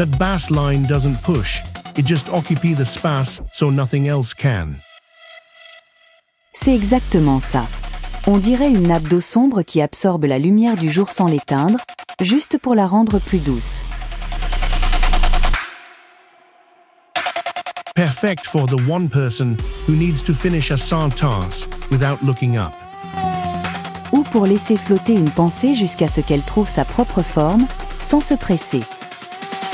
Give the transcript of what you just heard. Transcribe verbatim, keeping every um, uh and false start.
That bass line doesn't push, it just occupies the space so nothing else can. C'est exactement ça. On dirait une nappe d'eau sombre qui absorbe la lumière du jour sans l'éteindre, juste pour la rendre plus douce. Perfect for the one person who needs to finish a sentence without looking up. Ou pour laisser flotter une pensée jusqu'à ce qu'elle trouve sa propre forme, sans se presser.